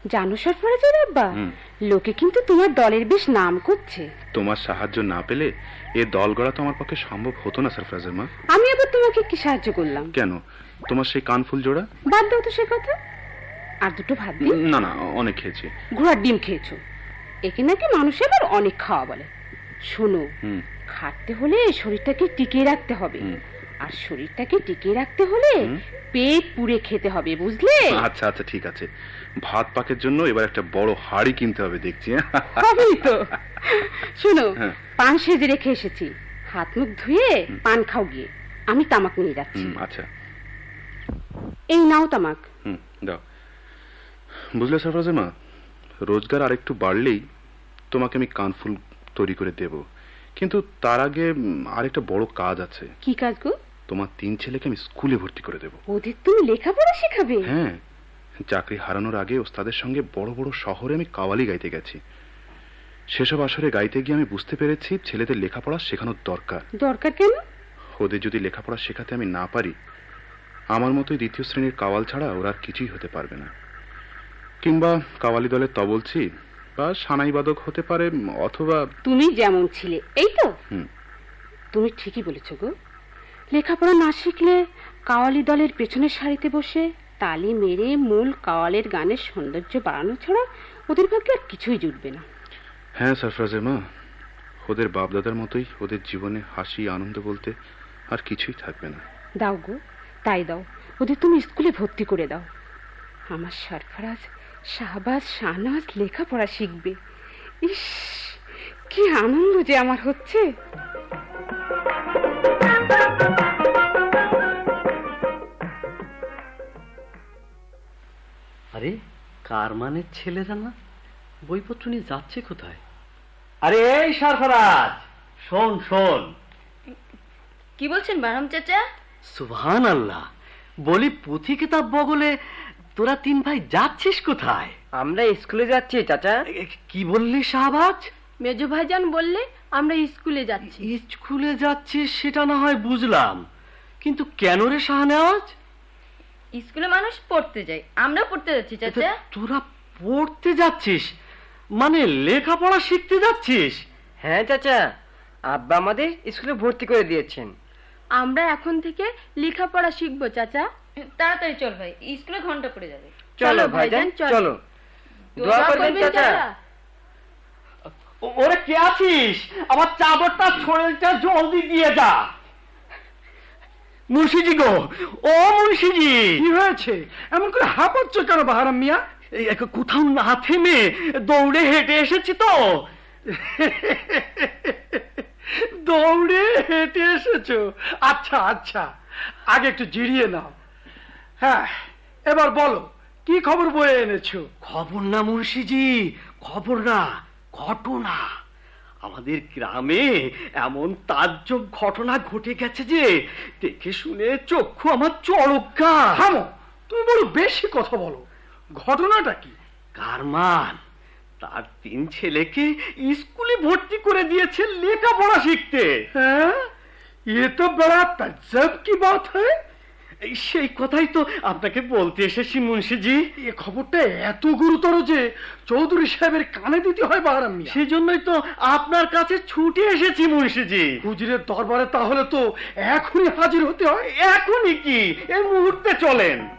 জানো সরফরাজের আব্বা, লোকে কিন্তু তোমার দলের বেশ নাম করছে। তোমার সাহায্য না পেলে এ দল গড়া তো আমার পক্ষে সম্ভব হতো না সরফরাজের মা। আমি আবার তোমাকে কি সাহায্য করলাম? কেন, তোমার সেই কানফুল জোড়া? বাদ দাও তো সে কথা। আর দুটো ভাত দিই? না না, অনেক খেয়েছি। ঘোড়ার ডিম খেয়েছো? একে নাকি মানুষের আর অনেক খাওয়া বলে। শোনো, খাটতে হলে শরীরটাকে টিকিয়ে রাখতে হবে, আর শরীরটাকে টিকিয়ে রাখতে হলে পেট পুড়ে খেতে হবে, বুঝলে? আচ্ছা আচ্ছা, ঠিক আছে। ভাত পাকের জন্য এবার একটা বড় হাঁড়ি কিনতে হবে দেখছি। হবেই তো। শোনো, পান সেজে রেখে এসেছি, হাত মুখ ধুয়ে পান খাও গিয়ে। আমি তামাক নিয়ে যাচ্ছি। আচ্ছা, এই নাও তামাক। দাও। বুঝলে সরফরাজের মা, রোজগার আর একটু বাড়লেই তোমাকে আমি কানফুল তৈরি করে দেব, কিন্তু তার আগে আরেকটা বড় কাজ আছে। কি কাজ গো? তোমার 3 ছেলেকে আমি স্কুলে ভর্তি করে দেব। ওদের তুমি লেখাপড়া শেখাবে? হ্যাঁ, চাকরি হারানোর আগে ওস্তাদের সঙ্গে বড় বড় শহরে আমি কাওয়ালি গাইতে গেছি। সেসব আসরে গাইতে গিয়ে আমি বুঝতে পেরেছি ছেলেদের লেখাপড়া শেখানোর দরকার। দরকার কেন? ওদের যদি লেখাপড়া শেখাতে আমি না পারি, আমার মতোই 2য় শ্রেণীর কাওয়াল ছাড়া ওরা আর কিছুই হতে পারবে না। কিংবা কাওয়ালি দলের তবলছি বা সানাই বাদক হতে পারে, অথবা তুমি যেমন ছিলে এই তো। তুমি ঠিকই বলেছ গো। লেখাপড়া না শিখলে কাওয়ালি দলের পেছনের সারিতে বসে তালি মেরে মূল কাওয়ালের গানের সৌন্দর্য বাড়ানো ছাড়া ওদের ভাগ্যে আর কিছুই জুটবে না। হ্যাঁ সরফরাজের মা, ওদের বাপদাদার মতোই ওদের জীবনে হাসি আনন্দ বলতে আর কিছুই থাকবে না। দাও গো, তাই দাও। ওদের তুমি স্কুলে ভর্তি করে দাও। আমার সরফরাজ, শাহবাজ, শাহনাজ লেখাপড়া শিখবে। ইস, কি আনন্দ যে আমার হচ্ছে। আরে, কার মানে ছেলেরা না? বইপত্র নিয়ে যাচ্ছে কোথায়? আরে এই সরফরাজ, শোন শোন। কি বলছেন বারাম চাচা? সুবহানাল্লাহ, বলি পুঁথি কিতাব বগলে তোরা 3 ভাই যাচ্ছিস কোথায়? আমরা স্কুলে যাচ্ছি চাচা। কি বললি শাহবাজ? মেজো ভাইজান বললে আমরা স্কুলে যাচ্ছি। স্কুলে যাচ্ছিস সেটা না হয় বুঝলাম, কিন্তু কেন রে শাহনাজ? স্কুলে মানুষ পড়তে যায়, আমরা পড়তে যাচ্ছি চাচা। তোরা পড়তে যাচ্ছিস মানে লেখাপড়া শিখতে যাচ্ছিস? হ্যাঁ চাচা, আব্বা আমাদের স্কুলে ভর্তি করে দিয়েছেন। আমরা এখন থেকে লেখাপড়া শিখবো চাচা। তাড়াতাড়ি চল ভাই, স্কুলে ঘন্টা পড়ে যাবে। চলো ভাইজান, চলো। দোয়া করবেন চাচা। ওরে কে আছিস? আমার চাদরটা শরীরটা জলদি দিয়ে যা। মুন্সিজি গো, ও মুন্সিজি। কি হয়েছে? এমন করে হাঁপাচ্ছ কেন বাহারাম মিয়া? কোথাও না থেমে দৌড়ে হেঁটে এসেছি তো। দৌড়ে হেঁটে এসেছো? আচ্ছা আচ্ছা, আগে একটু জিরিয়ে নাও। হ্যাঁ, এবার বলো কি খবর বয়ে এনেছো? খবর না মুন্সিজি, খবর না, ঘটনা। আমাদের গ্রামে এমন তাজ্জব ঘটনা ঘটে গেছে যে দেখে শুনে চক্ষু আমার চড়কা। থামো, তুমি বড় বেশি কথা বলো। ঘটনাটা কি? কারমান তার 3 ছেলেকে স্কুলে ভর্তি করে দিয়েছে লেখাপড়া শিখতে। হ্যাঁ, এ তো বড়া তাজ্জব কি বাত হ্যায়। সেই কথাই তো আপনাকে বলতে এসেছি মুন্সিজি। এ খবরটা এত গুরুতর যে চৌধুরী সাহেবের কানে দিতে হয় বাহারাম মিয়া। সেই জন্যই তো আপনার কাছে ছুটে এসেছি মুন্সিজি। হুজুরের দরবারে তাহলে তো এখনই হাজির হতে হয়। এখনই কি, এই মুহূর্তে চলেন।